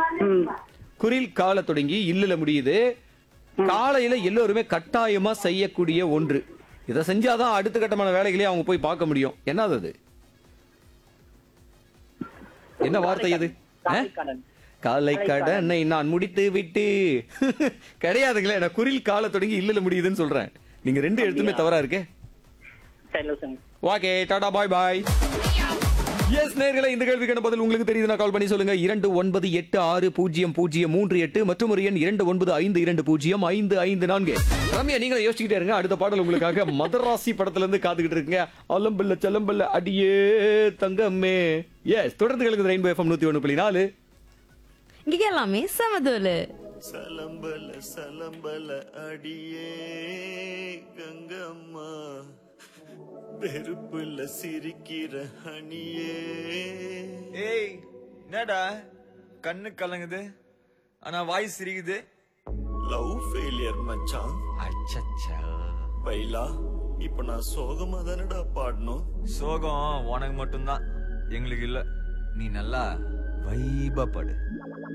ம். குரில் கால தொடங்கி இல்லல முடியுது. காலையில எல்லோருமே கட்டாயமா செய்யக்கூடிய ஒன்று. இத செஞ்சாதான் அடுத்த கட்டமான வேலைகளே அவங்க போய் பார்க்க முடியும். என்னது அது? என்ன வார்த்தை அது? காலைக்கடன். காலை கடனை நான் முடித்து விட்டு கிடையாதுங்களே. நான் குரில் கால தொடங்கி இல்லல முடியுதுன்னு சொல்றேன். நீங்க ரெண்டு எழுத்துமே தவறா இருக்கே. சரி, லூசுங்க. ஓகே, டாடா பாய் பாய். எஸ் நேயர்களே, இந்த கேள்விக்கான பதில் உங்களுக்கு தெரியுதுன்னா கால் பண்ணி சொல்லுங்க. 29860038 மற்றும் ஒரு எண் 2952205554. ரம்யா, நீங்களே யோசிச்சுக்கிட்டே இருங்க. அடுத்த பாடல் உங்களுக்காக மதராசி படத்துல இருந்து காத்துக்கிட்டு இருக்குங்க. அலம்பல்ல செலம்பல்ல அடியே தங்கம்மே. எஸ், தொடர்ந்து கேளுங்க ரெயின்போ எஃப்எம் 101.4. இங்க எல்லாமே சமதோலு. சலம்பல சலம்பல அடியே கங்கம்மா பெருப்புல சிரிக்கிற ஹனியே. ஏய், என்னடா கண்ணு கலங்குது ஆனா வாய் சிரிக்குது? லவ் ஃபெயிலியர் மச்சான். அச்சச்சா. பைலா, இப்ப நான் சோகமா தானடா பாடணும். சோகம் உனக்கு மட்டும்தான், எங்களுக்கு இல்ல. நீ நல்லா வைபா படு.